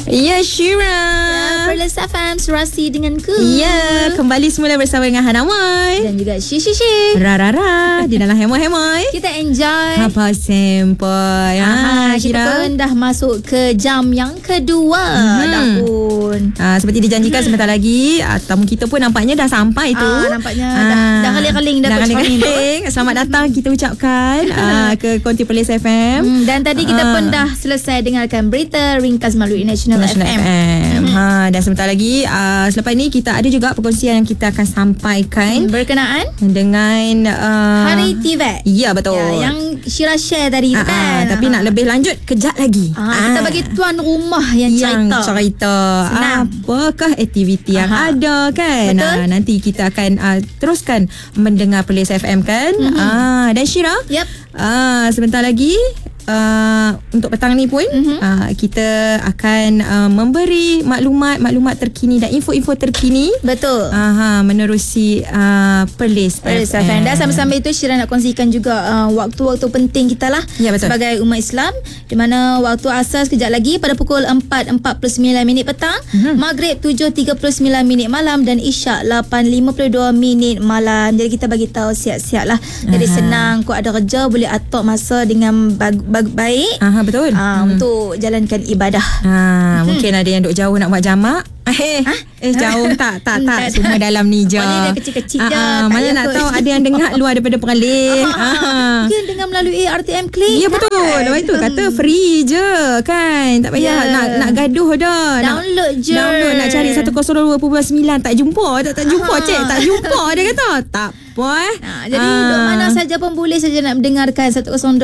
Ya, Syira. Perlis FM, Surasi denganku. Ya, kembali semula bersama dengan Hana Mai Dan juga Shishi. Rara di dalam Hemoy. Kita enjoy. Apa sempoi. Kita pun dah masuk ke jam yang kedua dah pun. Seperti dijanjikan sebentar lagi tamu kita pun nampaknya dah sampai tu. Nampaknya dah kaling-kaling dah kaling-kaling. Selamat datang kita ucapkan ke Konti Perlis FM. Dan tadi kita pun dah selesai dengarkan berita ringkas melalui National FM. Dan sebentar lagi selepas ini kita ada juga perkongsian yang kita akan sampaikan berkenaan dengan Hari TVET. Ya, betul. Yang Syira share tadi tu kan. Tapi nak lebih lanjut kejap lagi. Kita bagi tuan rumah yang cerita apakah aktiviti yang ada kan. Nanti kita akan teruskan mendengar Perlis FM kan. Dan Syira, sebentar lagi untuk petang ni pun kita akan memberi maklumat terkini dan info-info terkini. Betul. Menerusi Perlis FM. Dan sama-sama itu Syira nak kongsikan juga waktu-waktu penting kita lah, sebagai umat Islam, di mana waktu asar sekejap lagi pada pukul 4.49 petang, Maghrib 7.39 malam dan Isyak 8.52 malam. Jadi kita bagi tahu siap-siap lah. Jadi senang, kau ada kerja boleh atur masa dengan baik. Betul. Untuk jalankan ibadah. Mungkin ada yang duk jauh nak buat jamak. Jauh tak semua dalam ni je. Boleh dia kecil-kecil je. Mana nak tahu ada yang dengar luar daripada Perlis. Mungkin dengar melalui RTM Click. Ya, betul. Lepas tu kata free je kan. Tak payah nak gaduh dah. Download je. Nak cari 102.9 tak jumpa. Tak jumpa cik. Tak jumpa dia kata. Tak apa jadi duduk mana saja pun boleh saja nak mendengarkan 102.9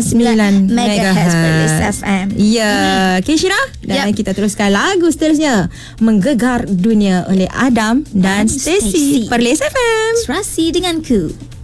MHz Perlis FM. Ya. Okay, Syira. Dan kita teruskan lagu seterusnya, Menggegar Dunia oleh Adam dan Stacy. Perlis FM. Surasi denganku.